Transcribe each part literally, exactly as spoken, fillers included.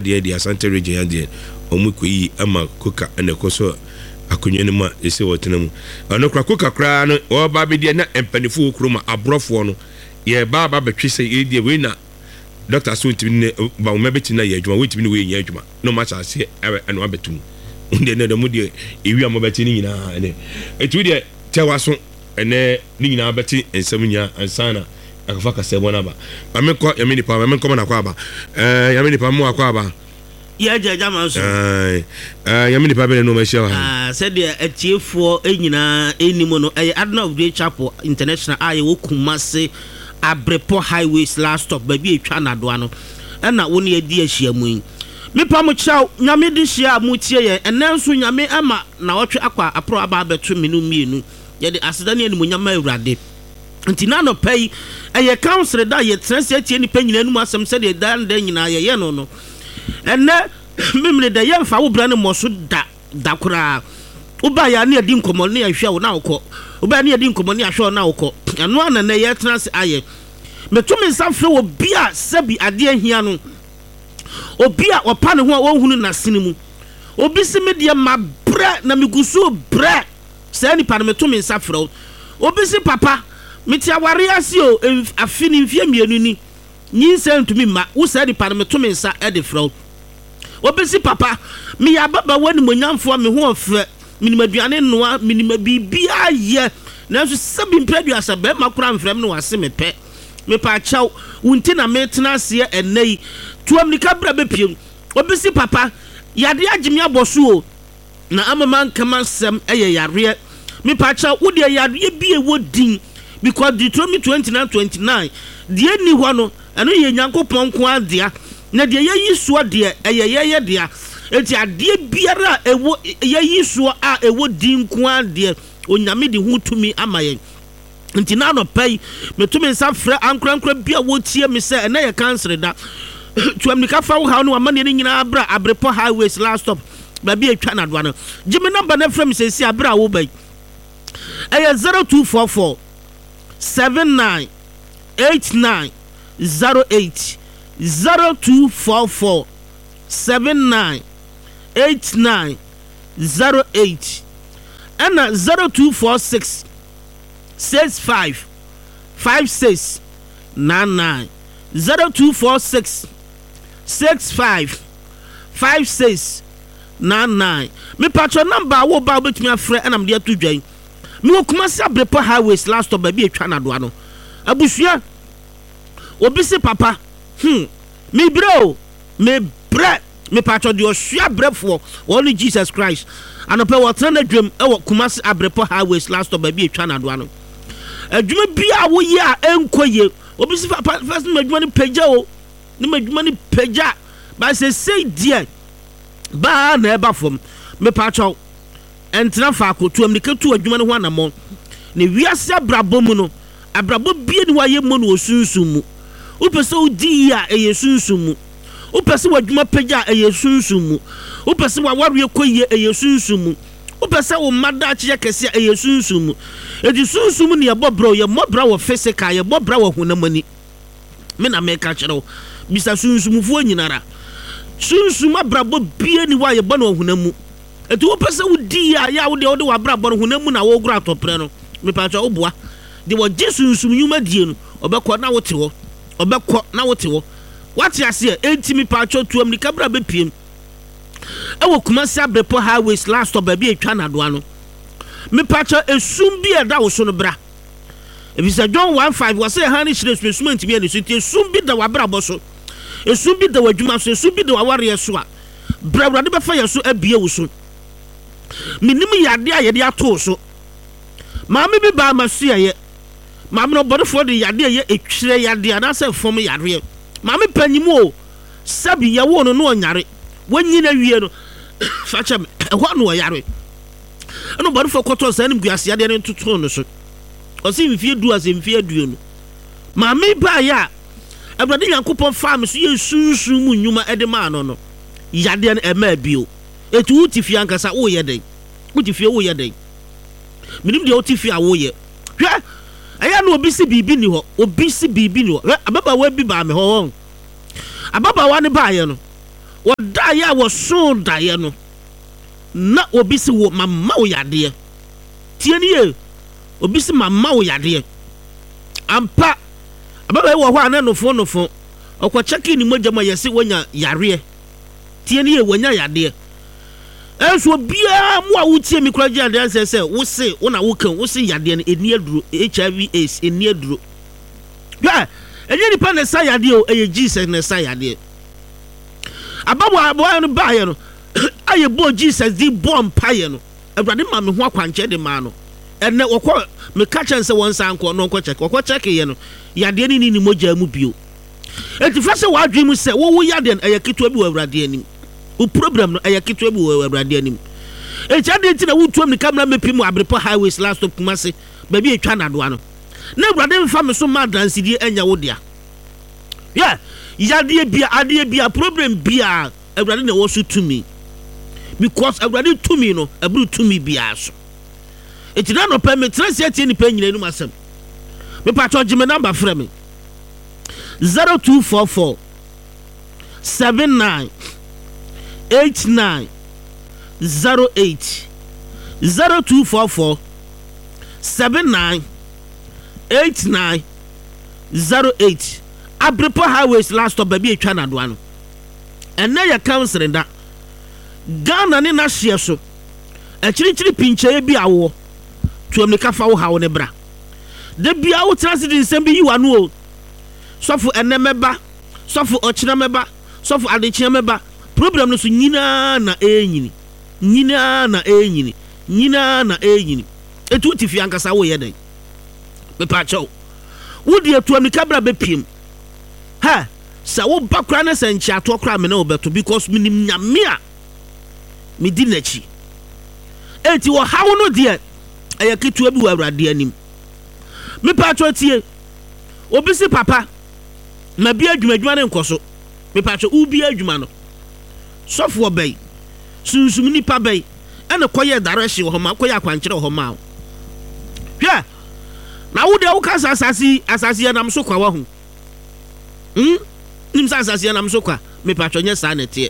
de de Asante region de omu koyi ama koka na koso akonye ne ma ese wotena mu ono kra koka kra no o ba be de na empanifo okroma abrofo no ye ba ba betwe se ye de we na doctor so ntimi ne ba o mabeti na ye adwuma we ntimi ne we nya adwuma no ma cha se eno abetum nde ne de mu de ewi amobeti ni nyina ne etu de tewaso ene ni nyina abeti ensam nya ansana akafa kasebo na ba amekọ yamini pa amekọ na kwa ba eh yamini pa mu akwa ba ya jaja manso eh eh yamini pa be no ma hia ah said the etiefo enyina enimo no eh Adna of the Chapel International aye wo Kumase Abrepo Highways last stop baby etwa na do ano na wo ne edi ahia mu yi me pa mo chaw nyame de hia mu tie ye enanso nyame ama na wotwe akwa apro aba beto menu mienu ye de asedane ani mu nyama awurade nti na no pay eye council da ye transe tie ni panyina nu asem se de dan dan nyina ye ye no no enne mimre de ye mfa wo bra ne moso da da kura uba ya ne adi nkomo ne ahwa wo na wokọ uba ne adi nkomo ne ahwa na wokọ eno ana na ye transe aye metumi nsafre wo bia sabi ade ahia no obi a opa ne ho a wohunu na sene mu obi se me de ma bra na migusu bra se ni pa metumi nsafre obi se papa meti aware ase o afini mfie mienu ni nyinse ntumi ma wo se di pa metumi nsa e de fro obesi papa mi ya baba wani monyamfo me ho ofre minimaduane noa minima bibia ye na so sabi mpredua sabe makura mfrem no wase me pe me pa chaw wunti na metena ase enei tuamnika bra bepiem obesi papa yade agimi aboso o na amama nkama sem eye yare me pa chaw wo de yare bie wodin because Deuteronomy twenty-nine twenty-nine die ni ho no eno ye nyankopon ko adea na de ye yisuo de eye ye de enti ade biara ewo ye yisuo a ewo din ko adea onyame de hutumi amaye nti na no pay metumi nsa frɛ ankrankra bia wotie me se ena ye cancel da tuamnika fa wo ha no amane ni nyina abra Abrepo Highways last stop ba bia etwa na do no gimi number na frɛ me se si abra wo bai eye zero two four four seven nine eight nine zero eight zero two four four seven nine eight nine zero eight and zero two four six six five five six nine nine zero two four six six five five six nine nine. Me patron number wo ba obetumi afre and am dey to dwan me wo Kumase Abrepo Highways last stop baby etwa na do ano abusua obi se papa hmm me bro me bre me patron de osua brefo only Jesus Christ anope wo tena dwam e wo Kumase Abrepo Highways last stop baby etwa na do ano adwuma bia wo ye a enkoye obi se papa first me adwuma ni pagya o ni me adwuma ni pagya ba se say dear ba na eba fom me patron entra fa akotuam ne ketu adwuma ne ho anamo ne wiase abrabo mu no abrabo bie ni waye mu no osunsun mu upese odi a eye sunsun mu upese wadwuma pagya eye sunsun mu upese waware koye eye sunsun mu upese wo mada akye kese eye sunsun mu edi sunsun mu ne yebobro ye mobra wo physical ye bobra wo honamani me na me ka kyerɛw bisa sunsun mu fo nyinara sunsun abrabo bie ni waye bɔ no honamu etu wo pese udi ya ya wo de wo de wabra bɔ no honamu na wo gura atopre no me pa twa wo boa de wo jesunsum nyuma die no obekɔ na wo te wo obekɔ na wo te wo wate ase enti me pa twa tuam ni kabra bepiem e wo Kumase Abrepo Highways last stop ba bi etwa na do ano me pa twa esum bi e da wo so no bra e bi se John one five wo se han ni hire sum enti bi ani so ti esum bi da wabra bɔ so esum bi da wadwuma so esum bi da waware so a bra bra de be fa ye so abie wo so minim yade a ye de ato so maame bi ba masu ye maame no bodefo de yade ye etwire yade ana se fom yade maame panyimu o sabi ye wo no no onyare wanyina wie no fa cha me ho no yare no bodefo koto sa nim guase yade ne toto no so o se mfie du ase mfie du no maame ba ya Abrade Yankopon farm so ye sunsun mu nyuma ede ma no no yade na ema bio etu utifia nkasa wo ye den utifia wo ye den minim de utifia wo ye hwe aya na obi si bibi ni ho obi si bibi ni ho ababa wa bi ba me ho ababa wa ne ba ye no wɔda ya wɔ so da ya no na obi si wo mama wo yade tie ni ye obi si mama wo yade ampa ababa wɔ hɔ ana nofo nofo ɔkɔ cheki ni mogya ma yɛse wonya yare tie ni ye wonya yade enso bia mo a wotie mi kura gye ade ansɛ sɛ wo se wo na wo kan wo se yade no eni aduro H I V AIDS eni aduro hwɛ enye nipa na sa yade o eye Jesus na sa yade abawo aboa no ba ye no aye bo Jesus di bo mpaye no awurade ma me ho akwanche de ma no ene wokɔ me ka kyɛn sɛ wɔn san kɔ no nkɔ check wɔkɔ check ye no yade ni ni mogya mu bio enti fa sɛ wadwe mu sɛ wo wo yade no eye kitwa bi wɔ awurade anim wo problem no eye kitwa bi wɔ awurade anim enti ade nti na wotuam ni kamera mepi mu Abrepo highways last stop Kumase ba bi etwa nadoa no na awurade mfa me so ma dansidie anya wo dia yeah yade bia ade bia problem bia awurade na wo so tumi because awurade tumi no abru tumi bia so enti na no permit trace atie ni pa nyina enum asem me pa to gime number frɛ me zero two four four seven nine eight nine zero eight zero two four four seven nine eight nine zero eight Abrepo highways last stop baby etwa nadoa no enne ya counseling da Ghana ne na hye so akirikyiri pinche bi awo tuamne kafa wo hawo ne bra de bia wo transit nsem bi yiwa no o sofo enne meba sofo ochina meba sofo adechia meba problem no so nyina na enyini nyina na enyini nyina na enyini etu tifi ankasa wo ye den me pa chaw wo de tuamne kabra bepiem ha sa wo bakra na sanchi ato kra me na obeto because minim nyame a me di nachi enti wo hawo no de aya kitu abi wo awrade anim me pa chaw tie obi si papa na bi adwuma adwuma ne nkoso me pa chaw ubi adwuma no sofo obey sunsum ni pa bay ene koye direction wo ma koye akwankyere wo ma hwe na wo de wo ka asasi asasi ya nam so kwa wa hu hm nim sa asasi ya nam so kwa me pa chaw nya sa na tie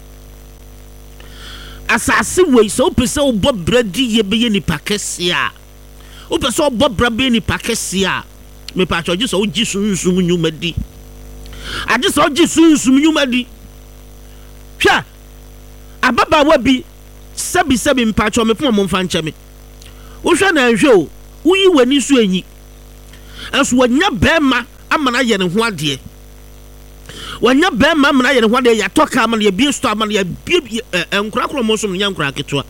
asasi we so pese wo bob bradi ye be ye ni pakese a wo pese wo bob brabe ni pakese a me pa chaw ji so wo ji sunsum nyuma di ade so ji sunsum nyuma di hwa ababa wa bi sabi sabi mpa chaw me pon mo mfa nche me wo hwa na nhwe o wo yi wani so anyi enso wanya bema amana ye ne ho ade wanya bema amana ye ne ho ade ya toka amana ye bi sto amana ye bi enkura kro mo so nya nkura ketwa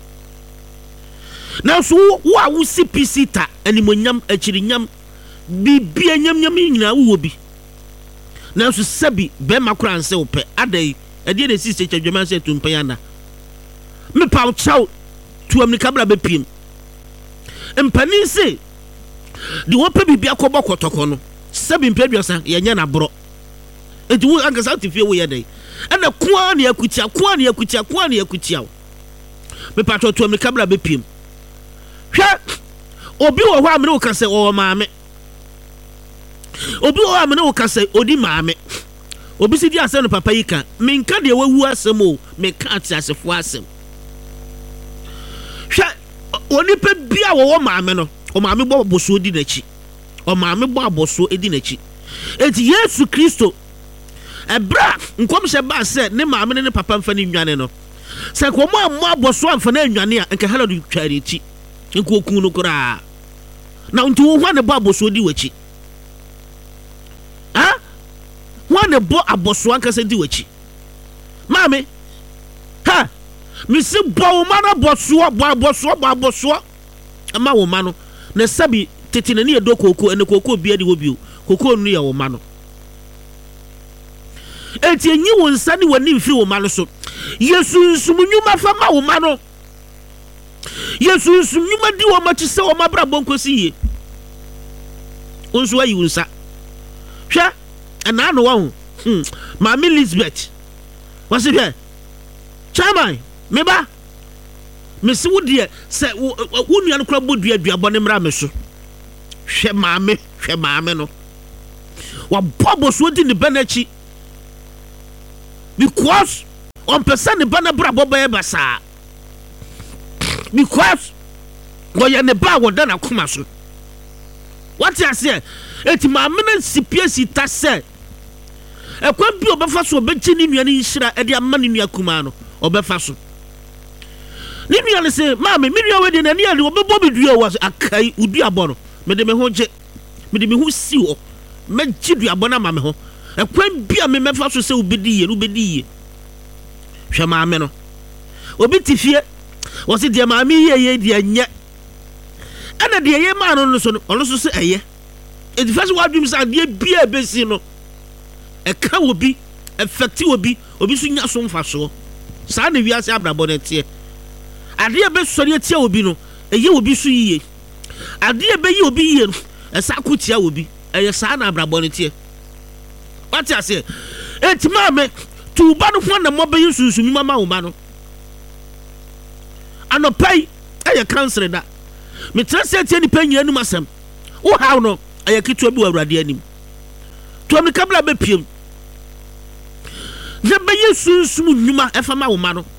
na so wo a wo si pisita animonyam akirinyam bibia nyam nyam nyina wo bi na so sabi bema kura nse wo pe adai ade ne sisi chadwama se tumpayana me pa chaw tuamni kabla bepiem empani se di wo pe bibia ko bokotoko no sabi mpedwasa ye nya na bro enti wo ankasa tifie wo ye dai ana kwa na yakutia kwa na yakutia kwa na yakutia me pa tuamni kabla bepiem hwa obi wo ho amene wo ka se wo maame obi wo amene wo ka se odi maame obi si di asem no papa yi ka me nka de wawu asem o me ka ati asefo asem hwa oni pe bia wo maame no o maame bo boso di nachi o maame bo aboso edi nachi eti Yesu Kristo ebra nkom hye ba se ne maame ne papa mfa ne nwane no se ko mo ammo aboso amfa na nwane a nka hala du tware ti nko okun no kura na nti wo hwa ne bo aboso di wachi ha wane bo aboso ankasa di wachi mame ha misi bo wo ma na boso bo aboso bo aboso ama wo ma no na sabi tete na ne edo koko ene koko bia di wo bio koko nu ye wo ma no enti enyi wo nsa ni wani mfi wo ma no so Yesu nsumunyuma fa ma wo ma no Yesu nsumunyuma di wo ma chi se wo ma bra bonkosi ye onso ayi wo nsa hwa ana no wa hmm Mama Elizabeth what's it here chairman me ba me se wo de se wo nua no kra bodua duabɔ ne mra me so hwɛ maame hwɛ maame no wa bobo so di ne benachi because on person ne ba na brabo ba ba saa because wɔyɛ ne ba wɔda na koma so what you say eti maame na sipie sita sɛ ɛkwan bi ɔbɛfa so ɔbɛgye ne nua ne nhyira ɛde ama ne nua kuma no ɔbɛfa so ne nua ne sɛ maame me nua wɛde na ne ade ɔbɛbɔ me dua wɔ akai udua bɔ no mede me ho gye mede me ho si hɔ mɛgye dua bɔ na ma me ho ɛkwan bi a me mɛfa so sɛ obɛdi yie no obɛdi yie hwɛ maame no obi ti fie wɔsi deɛ maame yie yie deɛ nyɛ ɛna deɛ yɛ maa no no so no ɔno so sɛ ɛyɛ eti fɛ so wadwum sɛ adeɛ bia ebesi no ɛka wɔ bi ɛfɛti wɔ bi obi so nya so mfa so saa na wiase abrabɔ no teɛ adeɛ bɛsɔre atia wɔ bi no ɛyɛ wɔ bi so yie adeɛ bɛyɛ obi yie no ɛsa ko tia wɔ bi ɛyɛ saa na abrabɔ no teɛ wate ase eti maame tu ba no ho na mɔbɛyɛ sunsun mama wo ba no anɔpai ɛyɛ cancer da me tra sɛ tie nipa nyina nim asɛm wo haw no ɛyɛ ketewa bi wɔ awurade anim to me kabla bɛpiem na bɛyɛ sunsun nnwuma ɛfa ma wo ma no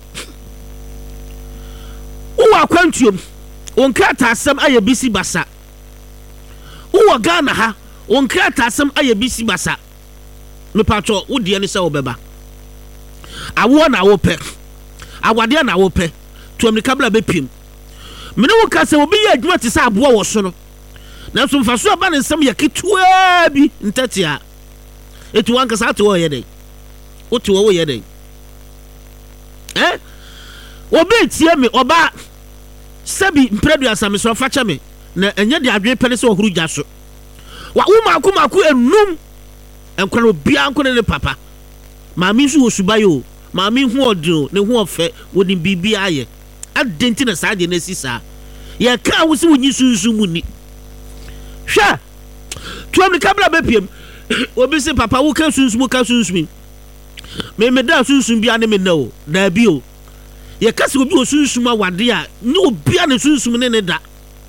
wo wɔ akwantuom wo nkrata asɛm ayɛ bisi basa wo wɔ Ghana ha wo nkrata asɛm ayɛ bisi basa me patro wo deɛ ne sɛ wo bɛba awo na wo pɛ awade na wo pɛ to me kabla bɛpiem mene wo ka sɛ obi yɛ adwuma te sɛ aboa wɔ so no na so mfa so aba ne nsɛm yɛ ketewa bi ntɛte a ɛti wankasa ate wɔ yɛ dɛn wote wɔ wo yɛ dɛn eh obi tie me ɔba sɛbi mprɛduasa me so fa kyɛ me na ɛnyɛ de adwene pɛ ne sɛ ɔhuru gya so wa wo maako maako enum ɛnkɔno bia nkɔ ne papa maame nso wɔ subae o maame ho ɔdino ne ho ɔfɛ wɔ ne biribi ayɛ adenti na saa de na si saa yɛ ka wo se wonyi sunsun mu ni hwɛ tuam ne kabla bɛpiem obi se papa wo ka sunsun mu ka sunsun me me da sunsun bia ne me na o da bi o yɛ ka se obi o sunsun awade a ne obi a ne sunsun ne ne da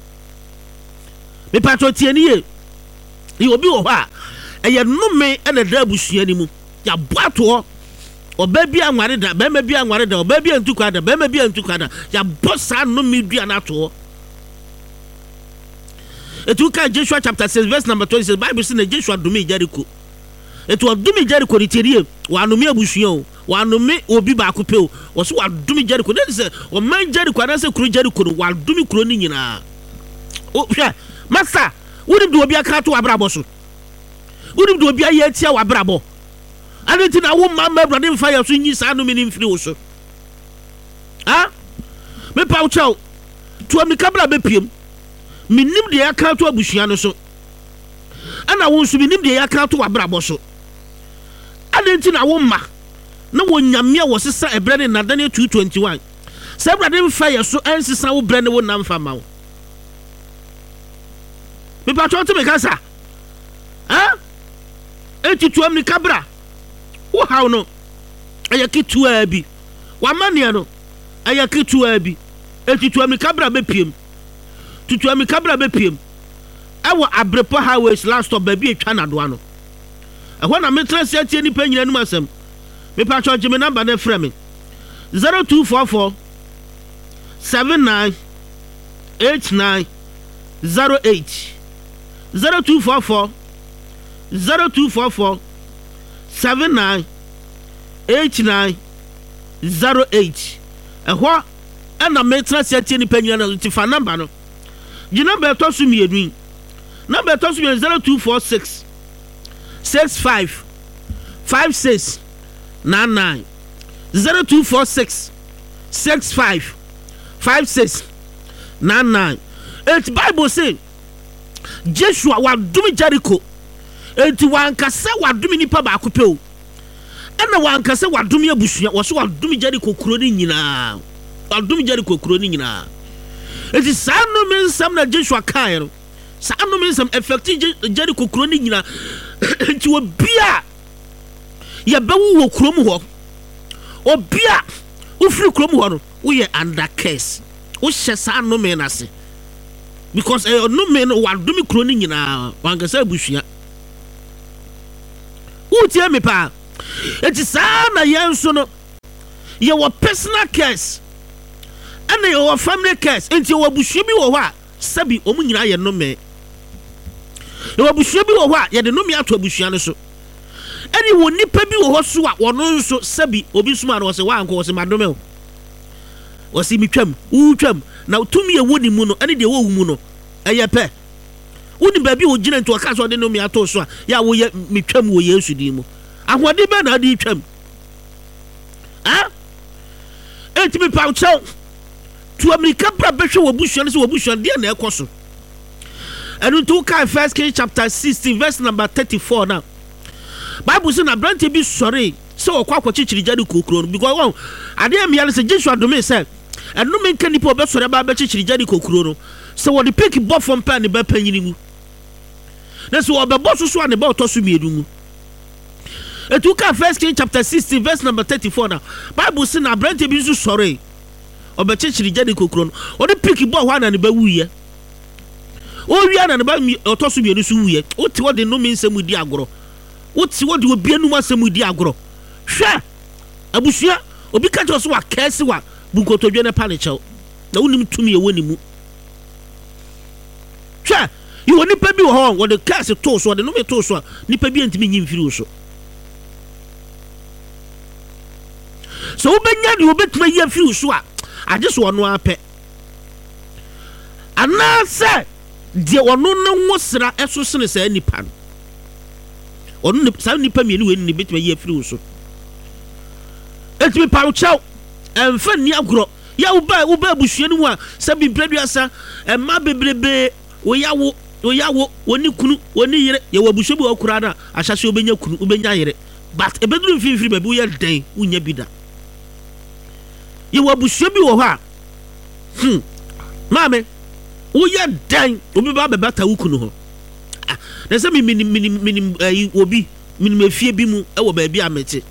me patro tie ni ye yɛ obi wɔ hɔ a ɛyɛ nnome ɛna da abusua ni mu ya boato ɔba bi anware da bɛma bi anware da ɔba bi antukwa da bɛma bi antukwa da ya bɔ saa nnome dua na to etu ka Joshua chapter six verse number twenty-six Bible say na Joshua dumi Jericho etu dumi Jericho ni terie wa anome abusua o wa anome obi ba ko pe o wo so wa dumi Jericho ne say o man Jericho na say kuro Jericho no wa dumi kuro ni nyina o hwɛ masa wodi do obi aka to abrabɔ so wodi do obi aye atia wa abrabɔ ade na wo mama brade mfa ya so nyi saa no me ni mfiri wo so ha me pa wo chao to mi kabla bepiem minim de aka to abusua no so ana wo nso minim de aka to abrabɔ so ade na wo ma na wo nyame a wo sesa ebre ne nadane two twenty-one sɛ brade mfa ya so ensesa wo bre ne wo namfa ma wo me pa to me kasa ha enti to mi kabra wo haw no ɛyɛ ketewa bi wamane no ɛyɛ ketewa bi etitu ami kabra bepiem tutu ami kabra bepiem ɛwɔ Abrepo highways last stop baabi etwa nadoa no ɛhɔ na metra sia tie nipa nyina num asɛm me pa cho gye me number na frɛ me zero two four four seven nine eight nine zero eight zero two four four zero two four four seven nine eight nine zero eight ɛhɔ ɛna metra sia tie nipa nyina na ti fa number no gye number to so mi edwin number to so mi zero two four six six five five six nine nine zero two four six six five five six nine nine. It Bible say Joshua wa dumi Jericho enti wa nkasa wa dumi nipa ba ko pe o ɛna wa nkasa wa dumi abusua wo so wa dumi Jericho kuro ni nyina wa dumi Jericho kuro ni nyina enti saa no men sam na Joshua kan no saa no men sam effective Jericho kuro ni nyina enti wo bia ye bewu wo kuro mu ho obia wo firi kuro mu ho no wo ye under curse wo hye saa no men ase because eh no men wa dumi kuro ni nyina wa nkasa abusua wo tie me pa enti saa na yenso no yɛwɔ personal cares ɛna yɛwɔ family cares nti yɛwɔ abusua bi wɔ hɔ a sɛbi ɔmo nyinaa yɛ nnome yɛwɔ abusua bi wɔ hɔ a yɛde nnome ato abusua no so ɛne wɔ nipa bi wɔ hɔ so a wɔno nso sɛbi obi soma no wɔsɛ wankɔ wɔsɛ madome o wɔsɛ metwam wotwam na tumi ɛwɔ ne mu no ɛne deɛ ɛwɔ wo mu no ɛyɛ pɛ woni baabi wɔ gyina nti wɔka sɛ ɔde nnome ato so a yɛ a woyɛ metwam wɔ Yesu din mu ahoɔden bɛɛ na ade twam ah enti mepa wo kyɛw to America bra bɛhwɛ wɔ busua no sɛ wɔ busua no deɛ na ɛkɔ so ɛno nti wokae First Kings chapter sixteen verse number thirty-four now Bible sɛ na aberante bi sɔre sɛ wɔkɔ akɔkyekyere gya de kokuro no because wɔn adeɛ mmea no sɛ Joshua dome sɛ ɛnome nka nipa ɔbɛsɔre aba bɛkyekyere gya de kokuro no sɛ wɔde peki bɔ fam pɛ a ne bɛpanyini mu na sɛ wɔbɛbɔ so so a ne bɛ ɔtɔ so mmienu mu ɛtu wokae First Kings chapter sixteen verse number thirty-four now Bible sɛ na aberante bi nso sɔre ɔbɛkyekyere gya de kokuro no ɔde peki bɔ hɔ a na ne bɛwuyɛ ɔwia na ne bɛ ɔtɔ so mmienu so wuyɛ wote wɔde nnome nsɛm di agorɔ wote wɔde obi anum asɛm di agorɔ hwɛ abusua obi ka kyerɛ so wakɛse wa bunkotodwe ne pa ne kyɛw na wonim tumi ɛwɔ ne mu hwɛ yɛwɔ nipa bi wɔ hɔ wɔde kɛse too so wɔde nnome too so a nipa bi antumi nyi mfiri wo so sɛ wobɛnya deɛ wobɛtumi ayi afiri wo so a agye so ɔno apɛ anaasɛ deɛ ɔno ne wo sra ɛso sene saa nipa no ɔno saa nipa mmienu wei ne bɛtumi ayi afiri wo so ɛtumi pa wo kyɛw ɛmfa nni agorɔ yɛ woba woba abusua no mu a sɛ bibraduasa ɛma bebrebe woyawo woyawo wɔne kunu wɔne yere yɛwɔ abusua bi wɔ koraa no a ahyɛ sɛ wobɛnya kunu wobɛnya yere but ɛbɛduru mfimfiri baabi woyɛ dɛn wonya bi da yɛwɔ abusua bi wɔ hɔ a hmm maame woyɛ dɛn obi ba bɛbata wo kunu hɔ na sɛ me minim minim minim ayi obi minim efie bi mu ɛwɔ baabi a mete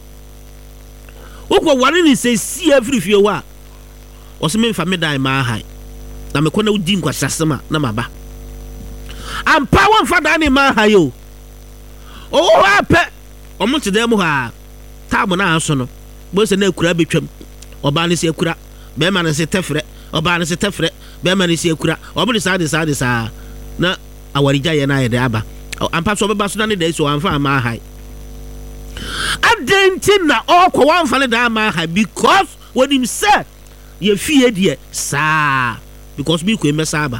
wokɔ ware ne sɛ sie afiri fie hɔ a ɔsɛ memfa me dan ma ahai na mekɔ na wodi nkwasasɛm a na maba ampa wɔmfa dan ne ma ahai o ɔwɔ hɔ apɛ ɔmo te dan mu hɔ a taabo na aso no bɔ sɛ na akura bɛtwam ɔbaa ne sɛ akura bɛrima ne sɛ tɛfrɛ ɔbaa ne sɛ tɛfrɛ bɛrima ne sɛ akura ɔmo de saa de saa de saa na awaregya yɛ na ayɛ de aba ampa so ɔbɛba so na ne da so amfa ama ahai adɛnti na ɔkɔ wɔmfa ne da ama ahai because wɔnim sɛ yɛfie deɛ saa because bi kɔ mɛsa aba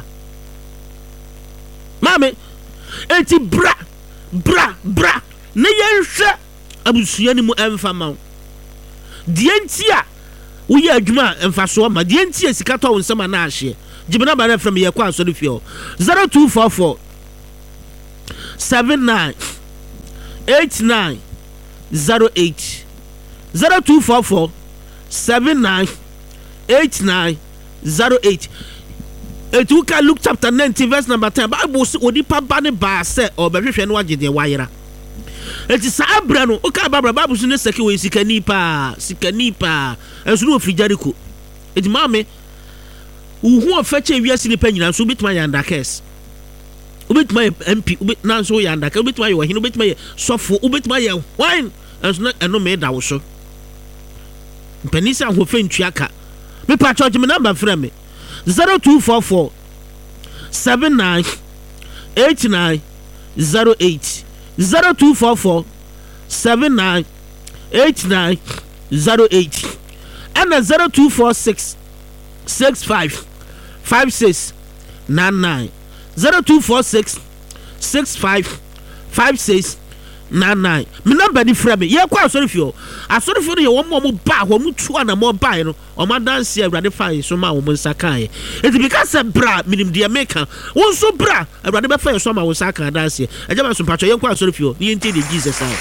maame enti bra bra bra ne yɛnhwɛ abusua no mu ɛmfa ma wo deɛ nti a woyɛ adwuma a ɛmfa soɔ ma deɛ nti a sika tɔ wo nsɛm a na ahyeɛ gyebe na bare from yɛkɔ asɔre fie hɔ zero two four four seven nine eight nine zero eight zero two four four seven nine eight nine zero eight. It you can Luke chapter nineteen verse number ten. Bible say onipa ba ne ba sɛ ɔbɛhwehwɛ no agye deɛ wayera. It is saa abra no oka babra Bible so ne sɛke wɔ sikani pa sikani pa ɛnso no ofiri Jericho. It maame wo hu ɔfɛkyɛ wiase nipa nyina so obetuma yɛ andakes. Obetuma yɛ M P obet na so yɛ andakes obetuma yɛ ɔhene obetuma yɛ sɔfo obetuma yɛ wine ɛnso no ɛno me da wo so. Mpanisi ahofɛ ntuaka. Me pa church me number frɛ me zero two four four seven nine eight nine zero eight zero two four four seven nine eight nine zero eight and zero two four six six five five six nine nine zero two four six six five five six nine nine. Me number ni frɛ me ye kwa asɔre fie o asɔre fie no ye wɔn mo ba wɔn mo tu ana mo ba no ɔma dance awurade fa so ma wɔn nsa kan ye enti bi ka sɛ bra minim deɛ meka wɔn so bra awurade bɛfa so ma wɔn nsa kan dance agya ma so mpatwa ye kwa asɔre fie o ye ntie de Jesus ai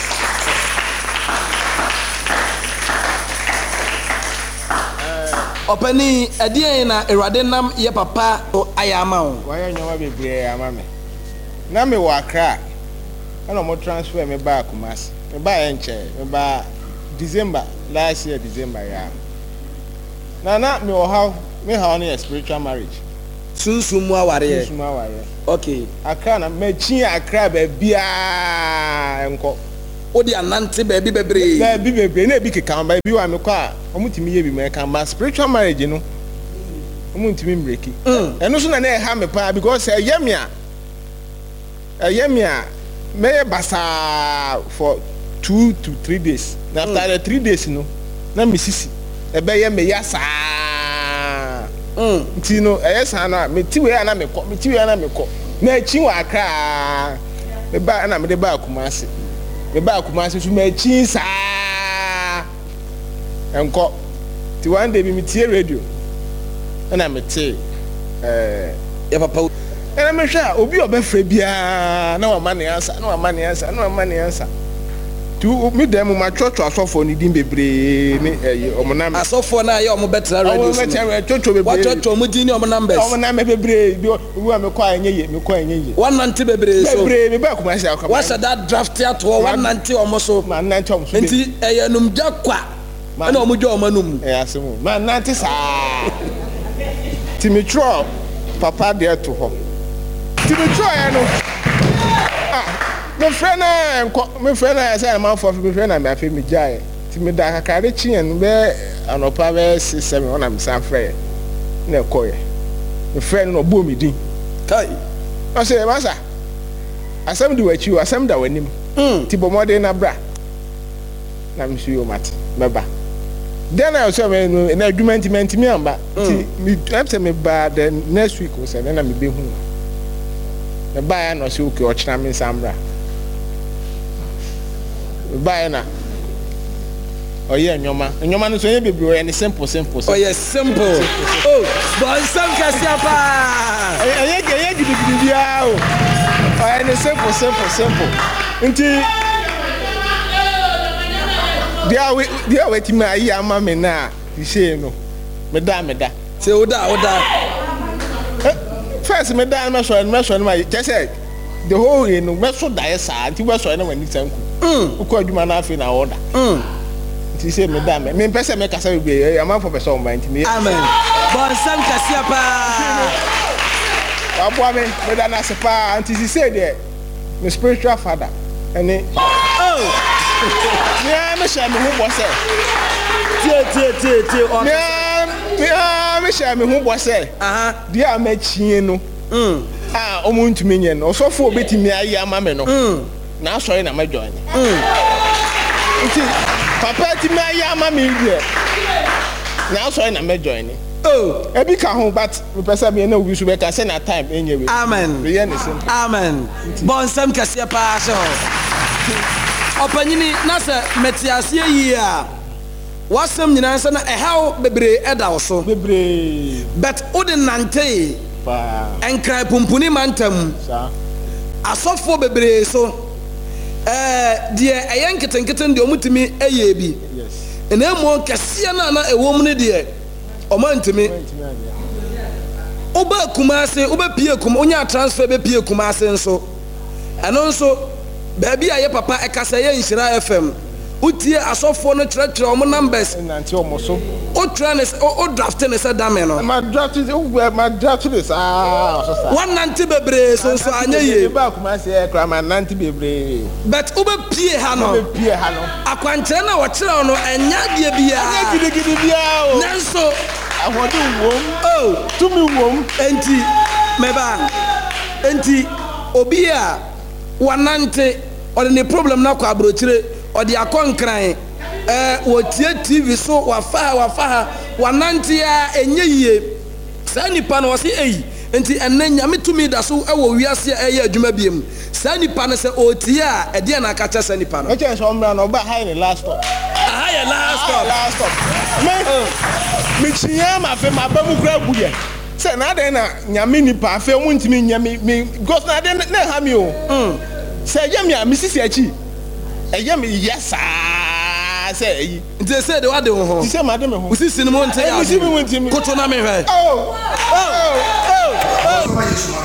ɔpani ɛdeɛn na awurade nam ye papa ayɛ ama wo wɔyɛ nyɔma bebree ama me na me wɔ Accra and I'm transfer me back Kumasi. Me buy enche, me buy December last year December yeah. Na na me o how me how only a spiritual marriage. Sunsun mu aware. Sunsun mu aware. Okay. Accra na me chin Accra be bia enko. odi anante baby bebre baby bebre na bi keka ba bi wa me kwa omutimi ye bi me kan ba spiritual marriage no omutimi mbreki eno so na na ha me pa because e ye me a e ye me a me basa for two to three days na after the three days no na me sisi e be ye me ya sa mm nti no e ye sa na me ti we na me ko me ti we na me ko na chi wa akra me ba na me de ba Kumasi me ba Kumasi so me chi sa enko ti one day me tie radio na me tie eh ya papa na me hwa obi obefre bia na wa ma ne answer na wa ma ne answer na wa ma ne answer tu mi dem ma chocho asofo ni din bebre ni eh omonam asofo na ya omo betra radio so omo chocho bebre wa chocho mo din ni omo numbers omo na me bebre bi wu me kwa enye ye me kwa enye ye one ninety bebre so bebre me ba Kumasi akwa wa sa that draft at one ninety omo so ma ninety omo so enti eh num ja kwa na omo jo omo num eh asemu ma ninety sa timitro papa de to ho timitro ya no ah me friend na me friend na say man for me friend na me afi me jae ti me da kakare chien be anopa be six seven ona me san frɛ na ekoye me friend no bo me din kai o say masa asem di wachi asem da wanim mm ti bomode na bra na me suyo mat me ba then I also me na adwumanti me amba ti me after me ba the next week o say na me be hu me ba ya no say okay o chira me sambra buy na oye nyoma nyoma no so ye bebre o simple simple oh yes simple oh but some kasia pa oye ge ye gidi gidi bia o oye simple simple simple nti dia we dia we ti ma yi ama me na di she no me da me da se oda oda first me da me so me so ma just say the whole you know me so da esa nti we so na wani sanku mm uko adwuma na afi na order mm nti say me da me me pese me kasa be am for person man nti me amen bon sam kasia pa abo me me da na se pa nti si say there me spiritual father ene oh yeah me share me hu bo say tie tie tie tie o yeah me share me hu bo say aha dia ma chie no mm ah omuntu me nye no so fo obetimi ayi ama me no mm na sorry na ma join mm nti papa ti ma ya ma me die na sorry na ma join oh e bi ka ho but me pesa me na obi so be ka say na time enye we amen we hear listen amen bon sam kasia pa so opanyini na se metiase yi a wasam nyina se na ehaw bebre eda wo so bebre but odinante pa enkrai pumpuni mantam sa asofo bebre so eh die eyen ketenketen de omutimi eye bi yes ena mo kase na na ewom ne de omantimi oba Kumasi oba pie kum onya transfer be pie Kumasi nso eno nso baabi aye papa ekasa ye Nhyira F M utie asofo no trɛtrɛ omo numbers nanti omo so o tranes o draft ne se dame no ma draft ma draft this ah so sa one ninety bebre so so anya ye ba Kumasi e kra ma ninety bebre but oba pie ha no oba pie ha no akwankyerɛ na wo kyerɛ no enya de bia enya gidi gidi bia o nanso ahode wom oh tumi wom enti meba enti obi a wanante ɔde ne problem na kwa abrokyire ɔde akɔnkran eh wotie T V so wafa wafa wanante a enye yie saa nipa no wɔse eyi enti enne nyame tumi da so ɛwɔ wiase a ɛyɛ adwuma biem saa nipa no sɛ otie a ɛde na aka kyɛ saa nipa no ɛkyɛ so ɔmra no ba high ne last stop aha yɛ last stop last stop me me chia ma fe ma ba mu kura buye sɛ na den na nyame nipa fe mu ntimi nyame me ghost na den na ha mi o mm sɛ yɛ me a me sisi achi ɛyɛ me yesa sɛ eyi nti sɛ de wade ho ho ti sɛ ma de me ho usisi ne mo nte ya usisi me mo ntimi koto na me hwɛ oh oh oh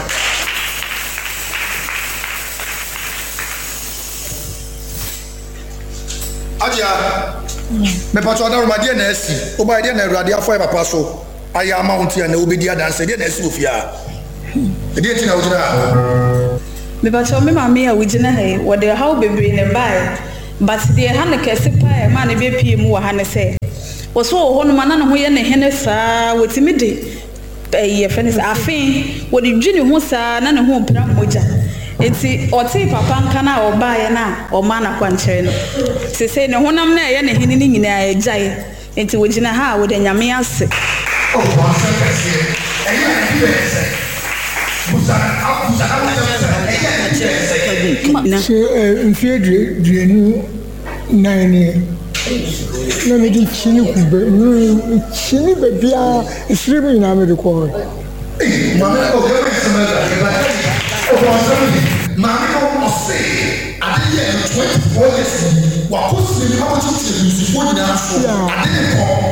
Aja me pato ada roma de na esi o ba de na Awurade afọ e papa so aya ma hunti na obedi adanse de na esi ofia e de ti na wojina me pato me mama ya wojina he wo de how bebre ne bai but the hand kese pa e ma ne be pie mu wa ha ne se wo so wo no ma na ne ho ye ne hene saa wotimi de eh friends afin wo de dwene ho saa na ne ho mpra moja enti oti papa nka na oba ye na o ma na kwankyere no se se ne honam na ye ne hene ni nyina e gyae enti wo gina ha wo de nyame ase oh wa se kese e ya ni be se busa abusa abusa e ya ni be se se mfie duenu nine na me di chini kube chini be bia isirimu na me de ko mama o ke me se me da o wa se me mama ko se ade ye twenty-four years wa ko se ni abuja ti ni so nyina so ade ne ko